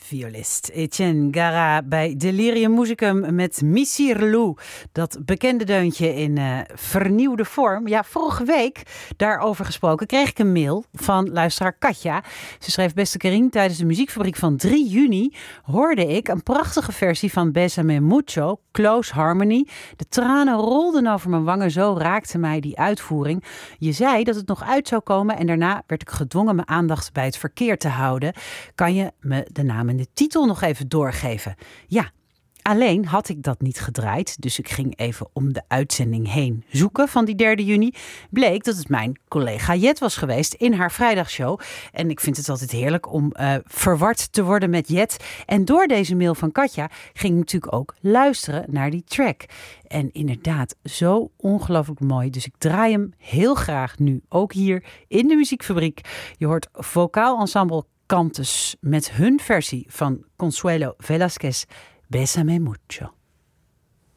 Violist Etienne Gara bij Delirium Musicum met Misirlou. Dat bekende deuntje in vernieuwde vorm. Ja, vorige week, daarover gesproken, kreeg ik een mail van luisteraar Katja. Ze schreef: beste Karin, tijdens de muziekfabriek van 3 juni hoorde ik een prachtige versie van Bésame Mucho, Close Harmony. De tranen rolden over mijn wangen, zo raakte mij die uitvoering. Je zei dat het nog uit zou komen en daarna werd ik gedwongen mijn aandacht bij het verkeer te houden. Kan je me de naam en de titel nog even doorgeven? Ja, alleen had ik dat niet gedraaid, dus ik ging even om de uitzending heen zoeken van die 3 juni. Bleek dat het mijn collega Jet was geweest in haar vrijdagshow. En ik vind het altijd heerlijk om verward te worden met Jet. En door deze mail van Katja ging ik natuurlijk ook luisteren naar die track. En inderdaad, zo ongelooflijk mooi. Dus ik draai hem heel graag nu, ook hier in de muziekfabriek. Je hoort vocaal ensemble Cantus met hun versie van Consuelo Velázquez, Bésame Mucho.